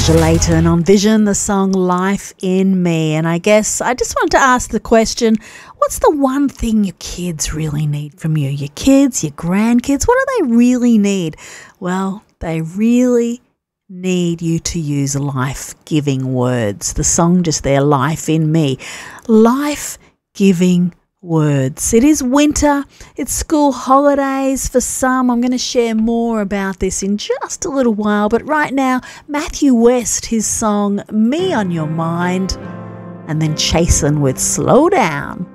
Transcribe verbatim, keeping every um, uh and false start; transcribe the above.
Aja Layton on Vision, the song Life in Me. And I guess I just want to ask the question, what's the one thing your kids really need from you? Your kids, your grandkids, what do they really need? Well, they really need you to use life-giving words. The song just there, Life in Me. Life-giving words. It is winter, it's school holidays for some. I'm going to share more about this in just a little while, but right now, Matthew West, his song Me on Your Mind, and then Chasen with Slow Down.